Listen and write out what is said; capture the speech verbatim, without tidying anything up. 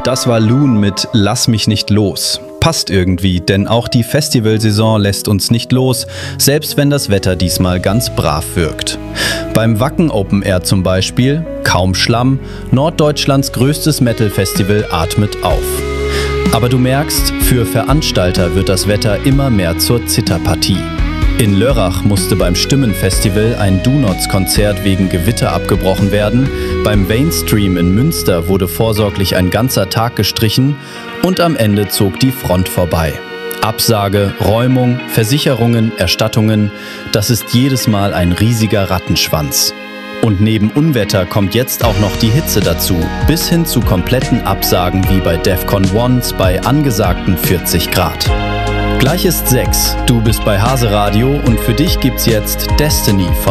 Das war Loon mit Lass mich nicht los. Passt irgendwie, denn auch die Festivalsaison lässt uns nicht los, selbst wenn das Wetter diesmal ganz brav wirkt. Beim Wacken Open Air zum Beispiel, kaum Schlamm, Norddeutschlands größtes Metal-Festival atmet auf. Aber du merkst, für Veranstalter wird das Wetter immer mehr zur Zitterpartie. In Lörrach musste beim Stimmenfestival ein Do-Nots-Konzert wegen Gewitter abgebrochen werden, beim Mainstream in Münster wurde vorsorglich ein ganzer Tag gestrichen und am Ende zog die Front vorbei. Absage, Räumung, Versicherungen, Erstattungen, das ist jedes Mal ein riesiger Rattenschwanz. Und neben Unwetter kommt jetzt auch noch die Hitze dazu, bis hin zu kompletten Absagen wie bei Defcon eins bei angesagten vierzig Grad. Gleich ist sechs, du bist bei Hase Radio und für dich gibt's jetzt Destiny von